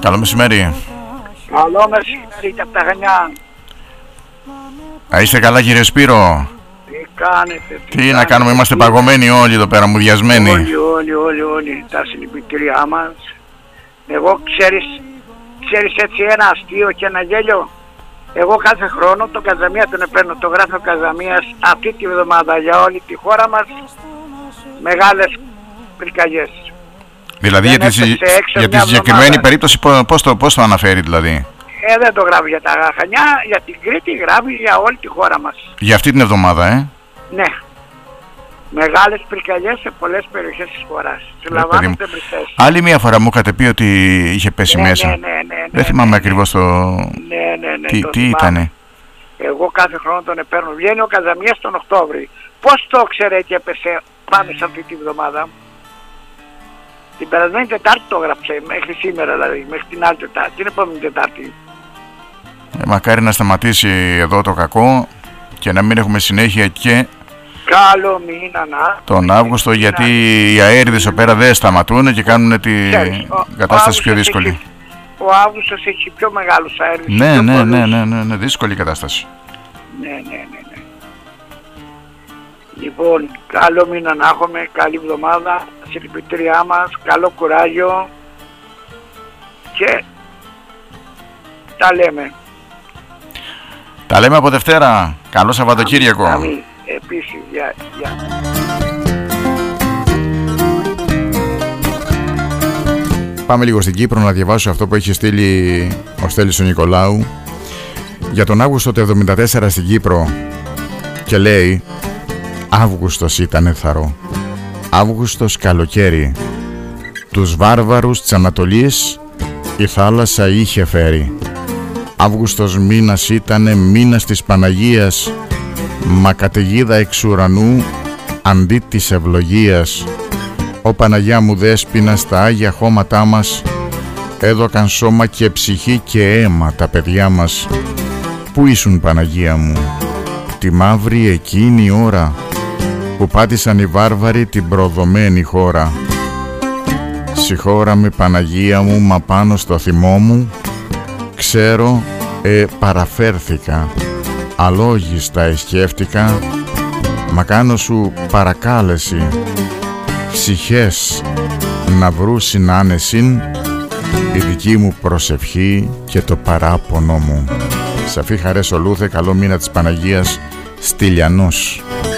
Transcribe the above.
Καλό μεσημέρι. Καλό μεσημέρι από τα Χανιά. Είστε καλά, κύριε Σπύρο? Τι κάνετε? Τι να κάνουμε, είμαστε παγωμένοι όλοι εδώ πέρα, μουδιασμένοι. Όλοι τα συλληπιτήριά μας. Εγώ ξέρεις έτσι ένα αστείο και ένα γέλιο. Εγώ κάθε χρόνο το Καζαμία τον παίρνω, το γράφω Καζαμίας αυτή τη βδομάδα για όλη τη χώρα μας. Μεγάλες πυρκαγιές. Δηλαδή για τη συγκεκριμένη περίπτωση πώς το αναφέρει δηλαδή? Δεν το γράφει για τα Χανιά, για την Κρήτη, γράφει για όλη τη χώρα μας. Για αυτή την εβδομάδα, Ναι. Μεγάλες πυρκαγιές σε πολλές περιοχές της χώρας. Συλλαμβάνονται μπριστές. Άλλη μια φορά μου είχατε πει ότι είχε πέσει μέσα. Ναι. Δεν θυμάμαι ακριβώς το... Ναι. Τι ήτανε? Εγώ κάθε χρόνο τον παίρνω. Βγαίνει ο Καζαμίας τον Οκτώβρη. Πώς το ξέρε και έπεσε πάνω σε αυτή τη βδομάδα? Την περασμένη Τετάρτη το έγραψε, μέχρι σήμερα δηλαδή, μέχρι την άλλη Τετάρτη, την επόμενη Τετάρτη. Μακάρι να σταματήσει εδώ το κακό και να μην έχουμε συνέχεια και καλό μήνα τον Αύγουστο, γιατί οι αέριδες εδώ πέρα δεν σταματούν και κάνουν την κατάσταση πιο δύσκολη. Ο Αύγουστος έχει πιο μεγάλους αέριδες. Ναι, δύσκολη κατάσταση. Ναι. Λοιπόν, καλό μήνα να έχουμε, καλή εβδομάδα, συλληπιτήριά μας, καλό κουράγιο και τα λέμε. Τα λέμε από Δευτέρα. Καλό Σαββατοκύριακο. Επίσης, γεια. Πάμε λίγο στην Κύπρο να διαβάσω αυτό που έχει στείλει ο Στέλιος ο Νικολάου για τον Αύγουστο του 1974 στην Κύπρο και λέει: Αύγουστος ήταν θαρό, Αύγουστος καλοκαίρι, τους βάρβαρους της Ανατολής η θάλασσα είχε φέρει. Αύγουστος μήνας ήτανε μήνας της Παναγίας, μα καταιγίδα εξ ουρανού αντί της ευλογίας. Ω Παναγιά μου δέσποινα, στα άγια χώματά μας έδωκαν σώμα και ψυχή και αίμα τα παιδιά μας. Πού ήσουν Παναγία μου τη μαύρη εκείνη ώρα που πάτησαν οι βάρβαροι την προδομένη χώρα? Συγχώρα με Παναγία μου, μα πάνω στο θυμό μου ξέρω παραφέρθηκα, αλόγιστα εσκέφτηκα, μα κάνω σου παρακάλεση ψυχές να βρουν συνάνεσιν η δική μου προσευχή και το παράπονο μου. Σαφή χαρές ολούθε, καλό μήνα της Παναγίας, Στυλιανός.